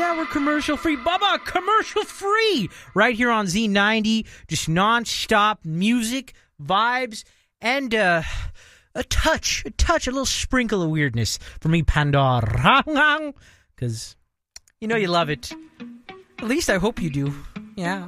Yeah, we're commercial free. Bubba, commercial free! Right here on Z90. Just non-stop music, vibes, and a touch, a little sprinkle of weirdness for me, Pandora. Because you know you love it. At least I hope you do. Yeah.